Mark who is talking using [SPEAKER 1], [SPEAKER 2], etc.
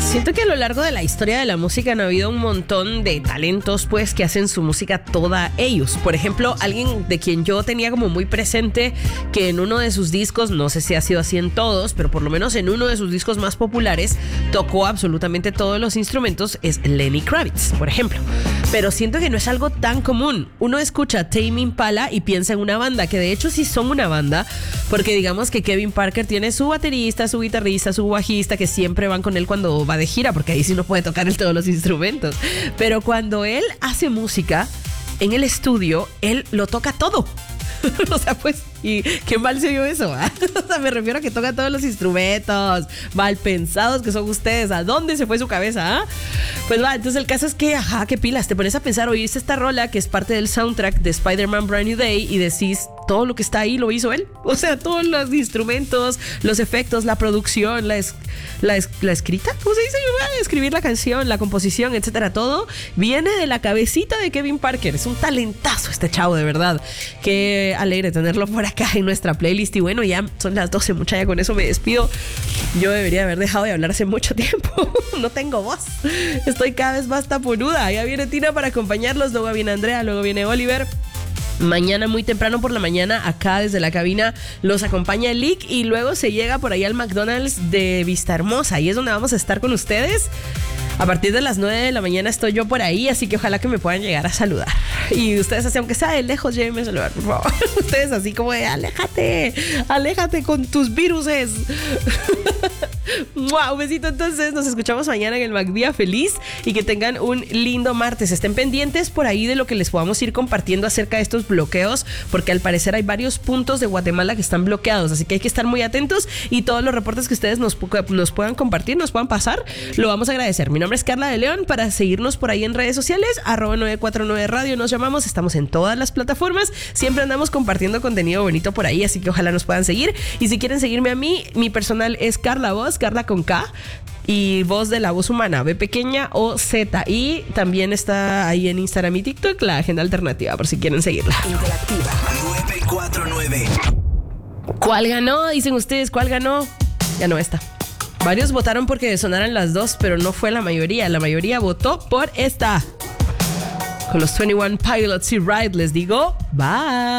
[SPEAKER 1] Siento que a lo largo de la historia de la música han habido un montón de talentos pues que hacen su música toda ellos. Por ejemplo, alguien de quien yo tenía como muy presente que en uno de sus discos, no sé si ha sido así en todos, pero por lo menos en uno de sus discos más populares tocó absolutamente todos los instrumentos, es Lenny Kravitz, por ejemplo. Pero siento que no es algo tan común. Uno escucha Tame Impala y piensa en una banda, que de hecho sí son una banda, porque digamos que Kevin Parker tiene su baterista, su guitarrista, su bajista, que siempre van con él cuando va de gira, porque ahí sí no puede tocar él todos los instrumentos. Pero cuando él hace música en el estudio, él lo toca todo. O sea, pues, y qué mal se oyó eso, ¿eh? O sea, me refiero a que toca todos los instrumentos mal pensados que son ustedes. ¿A dónde se fue su cabeza? Pues va, entonces el caso es que, ajá, qué pilas. Te pones a pensar, oírse esta rola que es parte del soundtrack de Spider-Man Brand New Day y decís, todo lo que está ahí lo hizo él. O sea, todos los instrumentos, los efectos, la producción, la escrita, ¿cómo se dice? Escribir la canción, la composición, etcétera, todo viene de la cabecita de Kevin Parker. Es un talentazo este chavo, de verdad. Qué alegre tenerlo por acá en nuestra playlist. Y bueno, ya son las 12, muchacha, con eso me despido. Yo debería haber dejado de hablar hace mucho tiempo. No tengo voz. Estoy cada vez más taponuda. Ya viene Tina para acompañarlos, luego viene Andrea, luego viene Oliver. Mañana muy temprano por la mañana acá desde la cabina los acompaña el Lick y luego se llega por ahí al McDonald's de Vista Hermosa. Ahí es donde vamos a estar con ustedes. A partir de las 9 de la mañana estoy yo por ahí, así que ojalá que me puedan llegar a saludar. Y ustedes así, aunque sea de lejos, llévenme a saludar, por favor. Ustedes así como de, aléjate con tus viruses. Un besito entonces, nos escuchamos mañana en el MacDía Feliz y que tengan un lindo martes. Estén pendientes por ahí de lo que les podamos ir compartiendo acerca de estos bloqueos, porque al parecer hay varios puntos de Guatemala que están bloqueados, así que hay que estar muy atentos y todos los reportes que ustedes nos puedan compartir, nos puedan pasar, lo vamos a agradecer. Mi nombre es Carla de León, para seguirnos por ahí en redes sociales, @949 Radio nos llamamos, estamos en todas las plataformas, siempre andamos compartiendo contenido bonito por ahí, así que ojalá nos puedan seguir. Y si quieren seguirme a mí, mi personal es Carla Voz, Carla con K, y voz de la voz humana, B pequeña o Z. Y también está ahí en Instagram y TikTok la agenda alternativa, por si quieren seguirla.
[SPEAKER 2] Interactiva 949.
[SPEAKER 1] ¿Cuál ganó? Dicen ustedes, ¿cuál ganó? Ganó esta. Varios votaron porque sonaran las dos, pero no fue la mayoría. La mayoría votó por esta. Con los 21 Pilots y Ride les digo, bye.